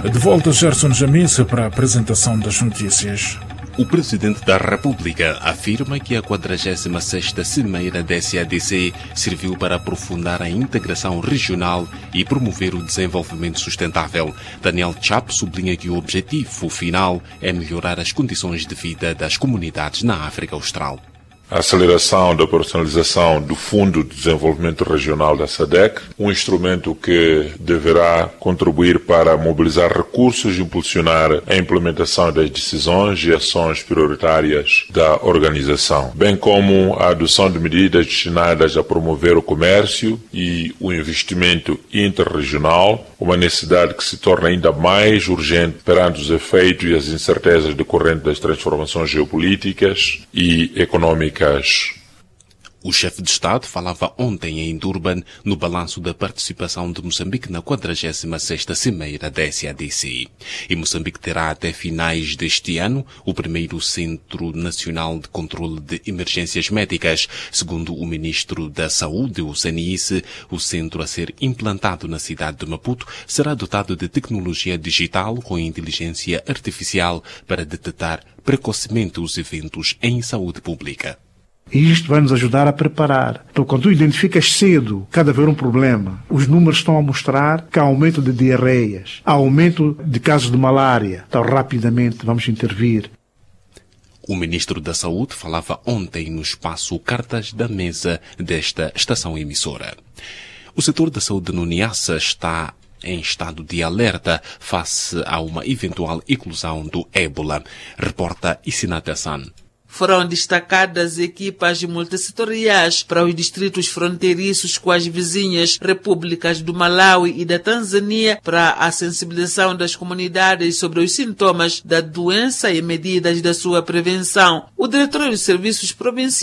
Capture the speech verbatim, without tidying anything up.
De volta, Gerson Jamice para a apresentação das notícias. O Presidente da República afirma que a quadragésima sexta Cimeira da S A D C serviu para aprofundar a integração regional e promover o desenvolvimento sustentável. Daniel Chapo sublinha que o objetivo final é melhorar as condições de vida das comunidades na África Austral. A aceleração da operacionalização do Fundo de Desenvolvimento Regional da SADC, um instrumento que deverá contribuir para mobilizar recursos e impulsionar a implementação das decisões e ações prioritárias da organização, bem como a adoção de medidas destinadas a promover o comércio e o investimento interregional, uma necessidade que se torna ainda mais urgente perante os efeitos e as incertezas decorrentes das transformações geopolíticas e econômicas. O chefe de Estado falava ontem em Durban no balanço da participação de Moçambique na quadragésima sexta Cimeira da S A D C. E Moçambique terá até finais deste ano o primeiro Centro Nacional de Controle de Emergências Médicas. Segundo o Ministro da Saúde, o Sanice, o centro a ser implantado na cidade de Maputo será dotado de tecnologia digital com inteligência artificial para detectar precocemente os eventos em saúde pública. E isto vai nos ajudar a preparar. Então, quando tu identificas cedo cada haver um problema, os números estão a mostrar que há aumento de diarreias, há aumento de casos de malária. Então, rapidamente vamos intervir. O Ministro da Saúde falava ontem no espaço Cartas da Mesa desta estação emissora. O setor da saúde no Niassa está em estado de alerta face a uma eventual eclosão do ébola, reporta Isinata San. Foram destacadas equipas multissetoriais para os distritos fronteiriços com as vizinhas repúblicas do Malawi e da Tanzânia para a sensibilização das comunidades sobre os sintomas da doença e medidas da sua prevenção. O diretor dos serviços provinciais